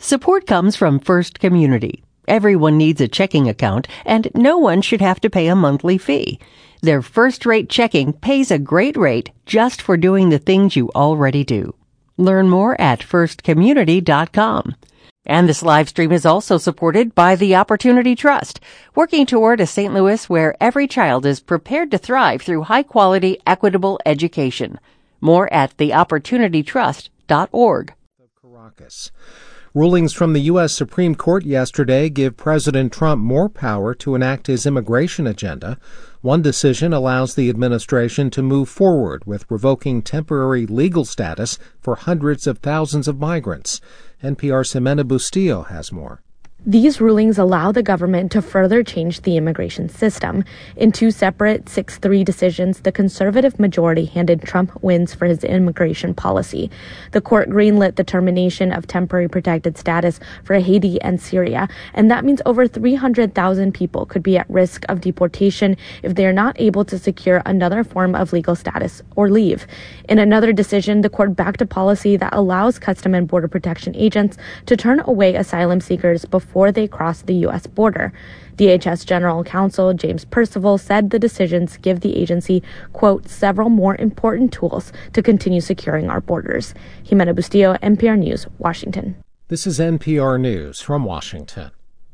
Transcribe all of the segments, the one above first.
Support comes from First Community. Everyone needs a checking account, and no one should have to pay a monthly fee. Their first-rate checking pays a great rate just for doing the things you already do. Learn more at firstcommunity.com. And this live stream is also supported by the Opportunity Trust, working toward a St. Louis where every child is prepared to thrive through high-quality, equitable education. More at theopportunitytrust.org. Caracas. Rulings from the U.S. Supreme Court yesterday give President Trump more power to enact his immigration agenda. One decision allows the administration to move forward with revoking temporary legal status for hundreds of thousands of migrants. NPR's Ximena Bustillo has more. These rulings allow the government to further change the immigration system. In two separate 6-3 decisions, the conservative majority handed Trump wins for his immigration policy. The court greenlit the termination of temporary protected status for Haiti and Syria, and that means over 300,000 people could be at risk of deportation if they are not able to secure another form of legal status or leave. In another decision, the court backed a policy that allows Customs and Border Protection agents to turn away asylum seekers before they cross the U.S. border. DHS General Counsel James Percival said the decisions give the agency, quote, several more important tools to continue securing our borders. Ximena Bustillo, NPR News, Washington. This is NPR News from Washington.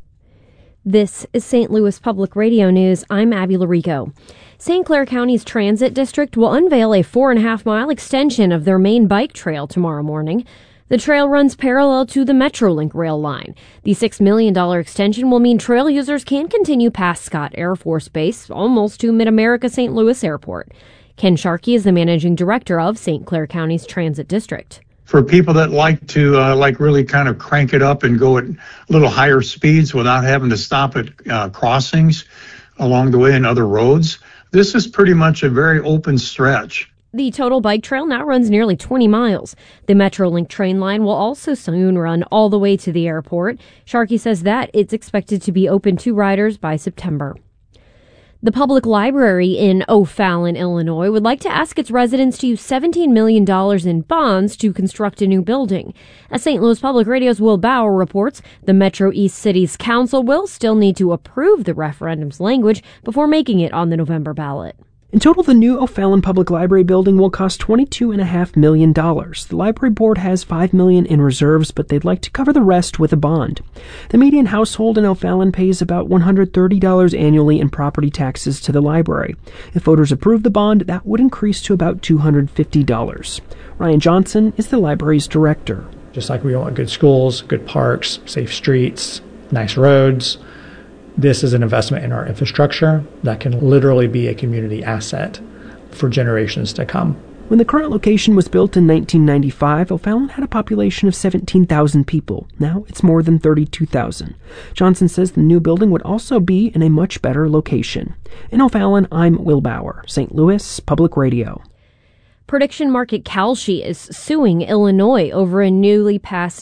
This is St. Louis Public Radio News. I'm Abby Larico. St. Clair County's Transit District will unveil a 4.5-mile extension of their main bike trail tomorrow morning. The trail runs parallel to the Metrolink rail line. The $6 million extension will mean trail users can continue past Scott Air Force Base, almost to Mid-America St. Louis Airport. Ken Sharkey is the managing director of St. Clair County's Transit District. For people that like to really kind of crank it up and go at a little higher speeds without having to stop at crossings along the way in other roads, this is pretty much a very open stretch. The total bike trail now runs nearly 20 miles. The Metrolink train line will also soon run all the way to the airport. Sharkey says that it's expected to be open to riders by September. The public library in O'Fallon, Illinois, would like to ask its residents to use $17 million in bonds to construct a new building. As St. Louis Public Radio's Will Bauer reports, the Metro East Cities Council will still need to approve the referendum's language before making it on the November ballot. In total, the new O'Fallon Public Library building will cost $22.5 million. The library board has $5 million in reserves, but they'd like to cover the rest with a bond. The median household in O'Fallon pays about $130 annually in property taxes to the library. If voters approve the bond, that would increase to about $250. Ryan Johnson is the library's director. Just like we want good schools, good parks, safe streets, nice roads, this is an investment in our infrastructure that can literally be a community asset for generations to come. When the current location was built in 1995, O'Fallon had a population of 17,000 people. Now it's more than 32,000. Johnson says the new building would also be in a much better location. In O'Fallon, I'm Will Bauer, St. Louis Public Radio. Prediction market Kalshi is suing Illinois over a new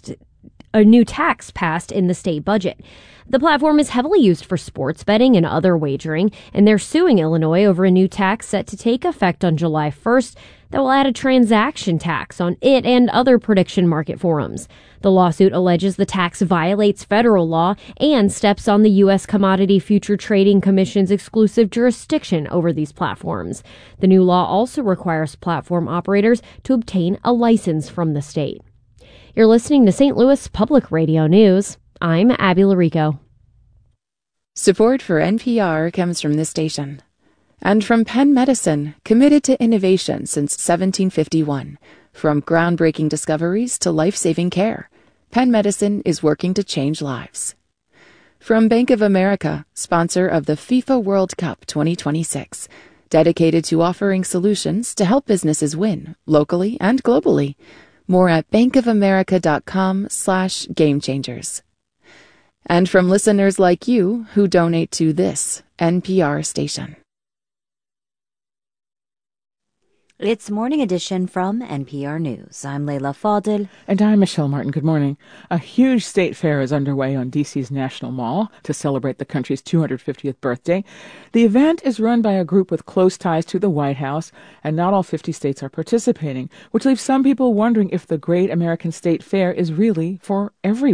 tax passed in the state budget. The platform is heavily used for sports betting and other wagering, and they're suing Illinois over a new tax set to take effect on July 1st that will add a transaction tax on it and other prediction market forums. The lawsuit alleges the tax violates federal law and steps on the U.S. Commodity Future Trading Commission's exclusive jurisdiction over these platforms. The new law also requires platform operators to obtain a license from the state. You're listening to St. Louis Public Radio News. I'm Abby Larico. Support for NPR comes from this station. And from Penn Medicine, committed to innovation since 1751. From groundbreaking discoveries to life-saving care, Penn Medicine is working to change lives. From Bank of America, sponsor of the FIFA World Cup 2026, dedicated to offering solutions to help businesses win, locally and globally. More at bankofamerica.com/gamechangers. And from listeners like you who donate to this NPR station. It's Morning Edition from NPR News. I'm Leila Fadel. And I'm Michelle Martin. Good morning. A huge state fair is underway on D.C.'s National Mall to celebrate the country's 250th birthday. The event is run by a group with close ties to the White House, and not all 50 states are participating, which leaves some people wondering if the Great American State Fair is really for everyone.